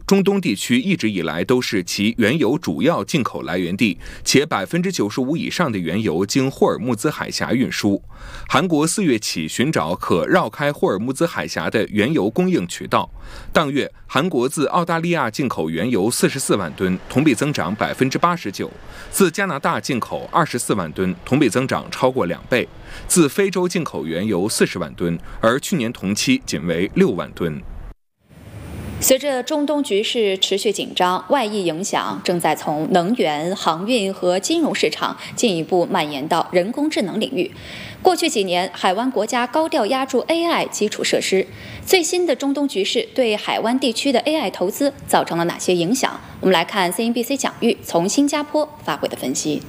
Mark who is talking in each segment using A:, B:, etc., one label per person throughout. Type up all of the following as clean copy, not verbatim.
A: 中东地区一直以来都是其原油主要进口来源地，且95%以上的原油经霍尔木兹海峡运输。韩国4月起寻找可绕开霍尔木兹海峡的原油供应渠道。当月，韩国自澳大利亚进口原油44万吨，同比增长89%；自加拿大进口24万吨，同比增长超过2倍；自非洲进口原油40万吨，而去年同期仅为6万吨。
B: 随着中东局势持续紧张，外溢影响正在从能源、航运和金融市场进一步蔓延到人工智能领域。过去几年，海湾国家高调押注 AI 基础设施。最新的中东局势对海湾地区的 AI 投资造成了哪些影响？我们来看 CNBC 蒋玉从新加坡发回的分析。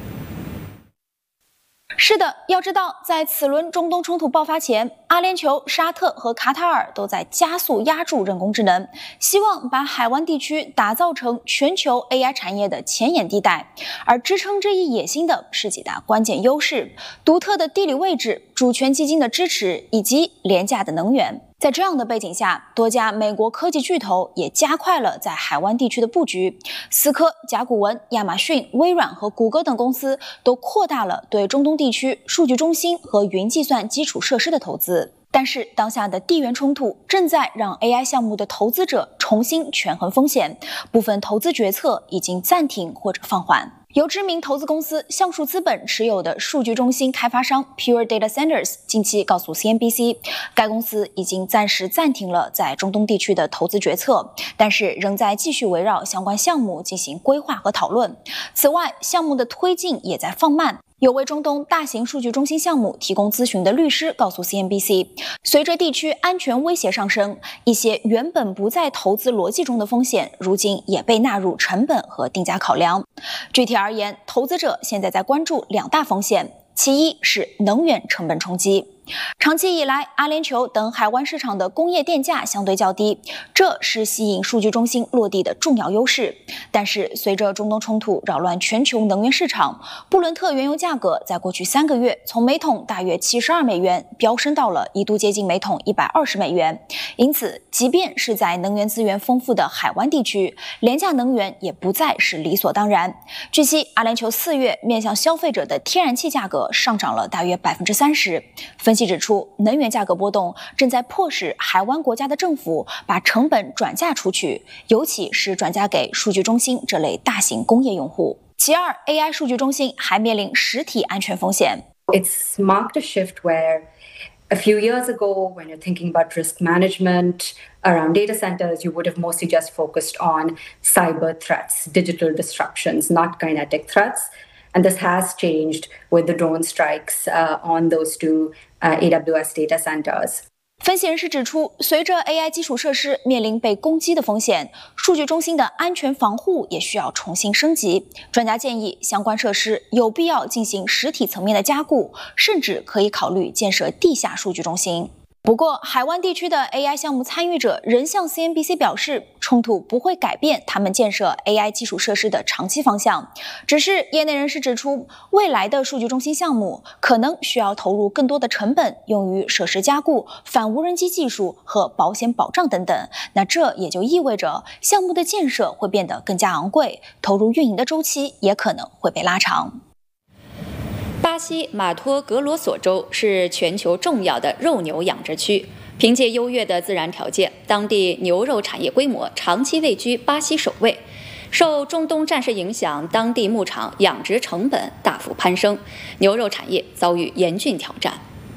C: 是的，要知道，在此轮中东冲突爆发前，阿联酋、沙特和卡塔尔都在加速押注人工智能，希望把海湾地区打造成全球 AI 产业的前沿地带。而支撑这一野心的是几大关键优势：独特的地理位置、主权基金的支持以及廉价的能源。在这样的背景下，多家美国科技巨头也加快了在海湾地区的布局。思科、甲骨文、亚马逊、微软和谷歌等公司都扩大了对中东地区数据中心和云计算基础设施的投资。但是，当下的地缘冲突正在让 AI 项目的投资者重新权衡风险，部分投资决策已经暂停或者放缓。由知名投资公司橡树资本持有的数据中心开发商 Pure Data Centers 近期告诉 CNBC， 该公司已经暂时暂停了在中东地区的投资决策，但是仍在继续围绕相关项目进行规划和讨论。此外，项目的推进也在放慢。有为中东大型数据中心项目提供咨询的律师告诉 CNBC， 随着地区安全威胁上升，一些原本不在投资逻辑中的风险，如今也被纳入成本和定价考量。具体而言，投资者现在在关注2大风险，其一是能源成本冲击。长期以来，阿联酋等海湾市场的工业电价相对较低，这是吸引数据中心落地的重要优势。但是，随着中东冲突扰乱全球能源市场，布伦特原油价格在过去3个月从每桶大约72美元飙升到了一度接近每桶120美元。因此，即便是在能源资源丰富的海湾地区，廉价能源也不再是理所当然。据悉，阿联酋4月面向消费者的天然气价格上涨了大约30%。分析指出，能源价格波动正在迫使海湾国家的政府把成本转嫁出去，尤其是转嫁给数据中心这类大型工业用户。其二 ，AI 数据中心还面临实体安全风险。
D: It's marked a shift where a few years ago, when you're thinking about risk management around data centers, you would have mostly just focused on cyber threats, digital disruptions, not kinetic threats.And this has changed with the drone strikes on those two AWS data centers.
C: 分析人士指出，随着 AI 基础设施面临被攻击的风险，数据中心的安全防护也需要重新升级。专家建议，相关设施有必要进行实体层面的加固，甚至可以考虑建设地下数据中心。不过，海湾地区的 AI 项目参与者仍向 CNBC 表示，冲突不会改变他们建设 AI 基础设施的长期方向。只是业内人士指出，未来的数据中心项目可能需要投入更多的成本，用于设施加固、反无人机技术和保险保障等等。那这也就意味着项目的建设会变得更加昂贵，投入运营的周期也可能会被拉长。
B: 巴西马托格罗索州是全球重要的肉牛养殖区，凭借优越的自然条件，当地牛肉产业规模长期位居巴西首位。受中东战事影响，当地牧场养殖成本大幅攀升，牛肉产业遭遇严峻挑战。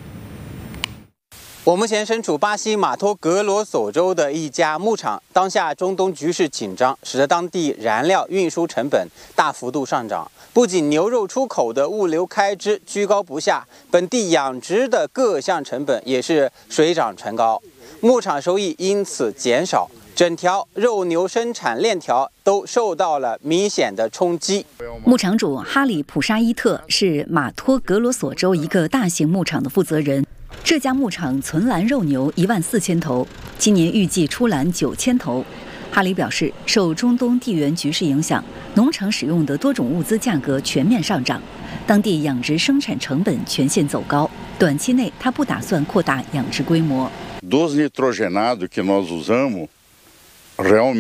E: 我目前身处巴西马托格罗索州的一家牧场，当下中东局势紧张，使得当地燃料运输成本大幅度上涨。不仅牛肉出口的物流开支居高不下，本地养殖的各项成本也是水涨船高，牧场收益因此减少，整条肉牛生产链条都受到了明显的冲击。
F: 牧场主哈里普沙伊特是马托格罗索州一个大型牧场的负责人。这家牧场存栏肉牛14000头，今年预计出栏9000头。哈里表示，受中东地缘局势影响，农场使用的多种物资价格全面上涨，当地养殖生产成本全线走高。短期内，他不打算扩大养殖规模。
G: Dos nitrogenados que nós usamos realmente